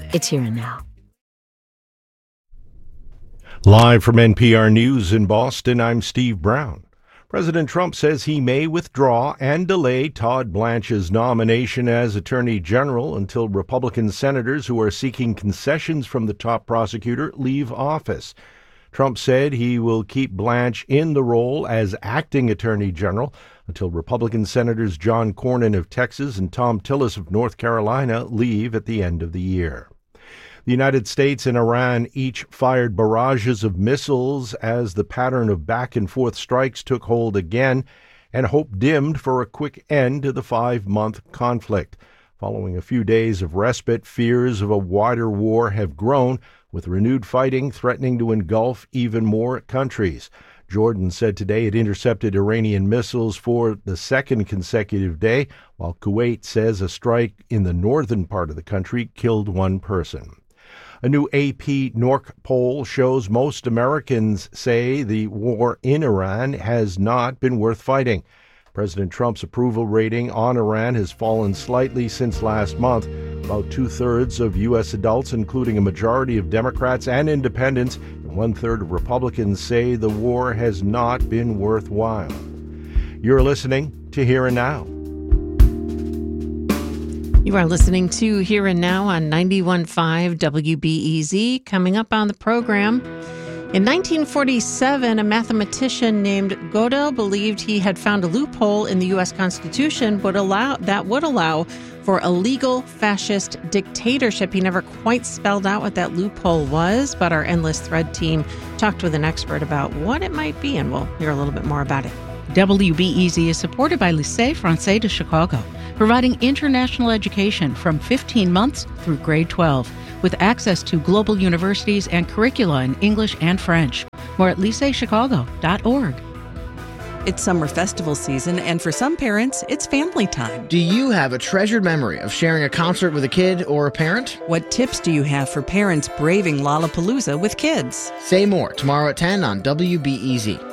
It's Here and Now. Live from NPR News in Boston, I'm Steve Brown. President Trump says he may withdraw and delay Todd Blanche's nomination as Attorney General until Republican senators who are seeking concessions from the top prosecutor leave office. Trump said he will keep Blanche in the role as acting Attorney General until Republican Senators John Cornyn of Texas and Thom Tillis of North Carolina leave at the end of the year. The United States and Iran each fired barrages of missiles as the pattern of back-and-forth strikes took hold again, and hope dimmed for a quick end to the 5-month conflict. Following a few days of respite, fears of a wider war have grown, with renewed fighting threatening to engulf even more countries. Jordan said today it intercepted Iranian missiles for the second consecutive day, while Kuwait says a strike in the northern part of the country killed one person. A new AP NORC poll shows most Americans say the war in Iran has not been worth fighting. President Trump's approval rating on Iran has fallen slightly since last month. About two-thirds of U.S. adults, including a majority of Democrats and independents, and one-third of Republicans, say the war has not been worthwhile. You're listening to Here and Now. You are listening to Here and Now on 91.5 WBEZ. Coming up on the program, in 1947, a mathematician named Gödel believed he had found a loophole in the U.S. Constitution that would allow for a legal fascist dictatorship. He never quite spelled out what that loophole was, but our Endless Thread team talked with an expert about what it might be, and we'll hear a little bit more about it. WBEZ is supported by Lycée Français de Chicago, providing international education from 15 months through grade 12, with access to global universities and curricula in English and French. More at lyceechicago.org. It's summer festival season, and for some parents, it's family time. Do you have a treasured memory of sharing a concert with a kid or a parent? What tips do you have for parents braving Lollapalooza with kids? Say more tomorrow at 10 on WBEZ.